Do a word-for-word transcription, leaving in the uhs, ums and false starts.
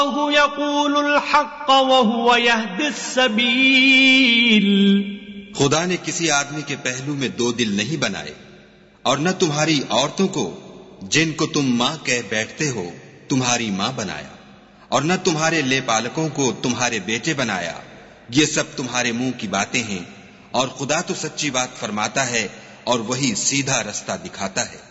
खुदा ने किसी आदमी के पहलू में दो दिल नहीं बनाए, और न तुम्हारी औरतों को जिनको तुम माँ कह बैठते हो तुम्हारी माँ बनाया, और न तुम्हारे लेपालकों को तुम्हारे बेटे बनाया। ये सब तुम्हारे मुंह की बातें हैं, और खुदा तो सच्ची बात फरमाता है और वही सीधा रास्ता दिखाता है।